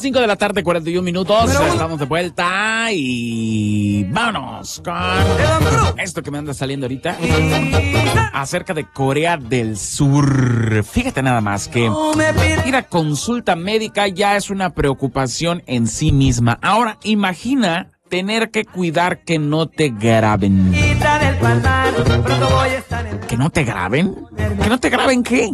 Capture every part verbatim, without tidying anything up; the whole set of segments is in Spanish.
cinco de la tarde, cuarenta y un minutos. Estamos de vuelta y vámonos con esto que me anda saliendo ahorita acerca de Corea del Sur. Fíjate nada más que ir a consulta médica ya es una preocupación en sí misma. Ahora imagina tener que cuidar que no te graben. ¿Que no te graben? ¿Que no te graben qué?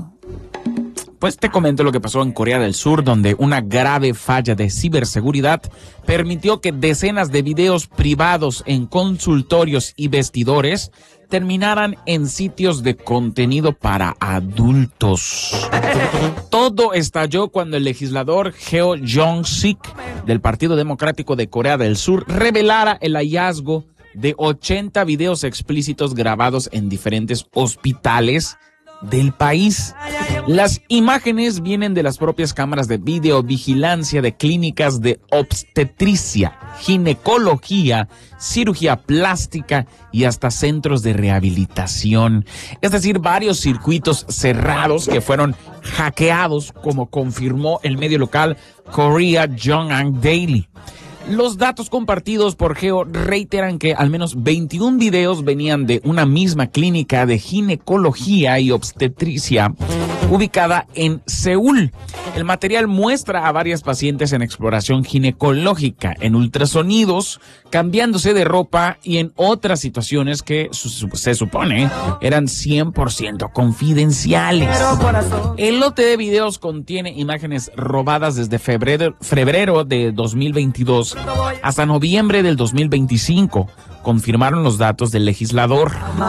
Pues te comento lo que pasó en Corea del Sur, donde una grave falla de ciberseguridad permitió que decenas de videos privados en consultorios y vestidores terminaran en sitios de contenido para adultos. Todo estalló cuando el legislador Heo Jong-sik del Partido Democrático de Corea del Sur revelara el hallazgo de ochenta videos explícitos grabados en diferentes hospitales del país. Las imágenes vienen de las propias cámaras de videovigilancia de clínicas de obstetricia, ginecología, cirugía plástica y hasta centros de rehabilitación. Es decir, varios circuitos cerrados que fueron hackeados, como confirmó el medio local Korea Jongang Daily. Los datos compartidos por Geo reiteran que al menos veintiún videos venían de una misma clínica de ginecología y obstetricia ubicada en Seúl. El material muestra a varias pacientes en exploración ginecológica, en ultrasonidos, cambiándose de ropa y en otras situaciones que se supone eran cien por ciento confidenciales. El lote de videos contiene imágenes robadas desde febrero, febrero de dos mil veintidós hasta noviembre del dos mil veinticinco, confirmaron los datos del legislador.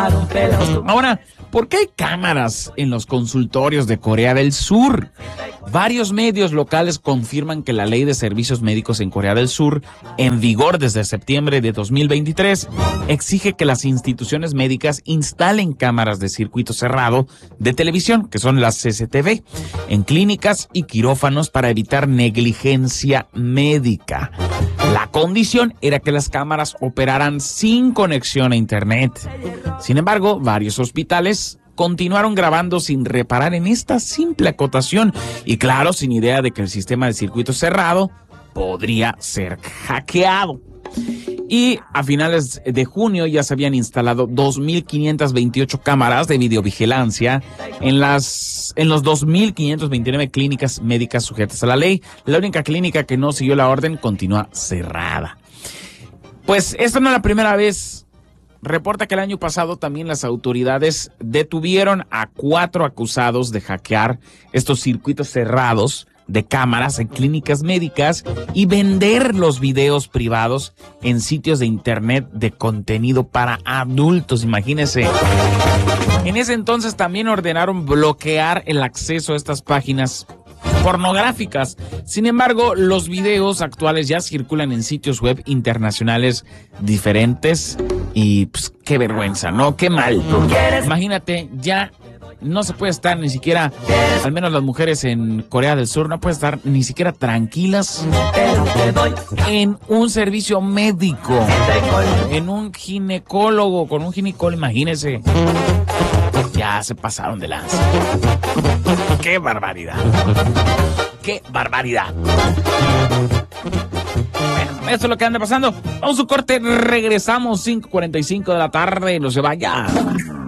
Ahora, ¿por qué hay cámaras en los consultorios de Corea del Sur? Varios medios locales confirman que la Ley de Servicios Médicos en Corea del Sur, en vigor desde septiembre de dos mil veintitrés, exige que las instituciones médicas instalen cámaras de circuito cerrado de televisión, que son las C C T V, en clínicas y quirófanos para evitar negligencia médica. La condición era que las cámaras operaran sin conexión a internet. Sin embargo, varios hospitales continuaron grabando sin reparar en esta simple acotación y, claro, sin idea de que el sistema de circuito cerrado podría ser hackeado. Y a finales de junio ya se habían instalado dos mil quinientas veintiocho cámaras de videovigilancia en las en los dos mil quinientas veintinueve clínicas médicas sujetas a la ley. La única clínica que no siguió la orden continúa cerrada. Pues esta no es la primera vez. Reporta que el año pasado también las autoridades detuvieron a cuatro acusados de hackear estos circuitos cerrados de cámaras en clínicas médicas y vender los videos privados en sitios de internet de contenido para adultos. Imagínense. En ese entonces también ordenaron bloquear el acceso a estas páginas pornográficas. Sin embargo, los videos actuales ya circulan en sitios web internacionales diferentes y pues qué vergüenza, ¿no? Qué mal. Imagínate, ya no se puede estar ni siquiera, al menos las mujeres en Corea del Sur, no pueden estar ni siquiera tranquilas en un servicio médico, en un ginecólogo, con un ginecólogo, imagínense. Ya se pasaron de lanza. ¡Qué barbaridad! ¡Qué barbaridad! Bueno, esto es lo que anda pasando. Vamos a un corte, regresamos cinco cuarenta y cinco de la tarde, no se vaya.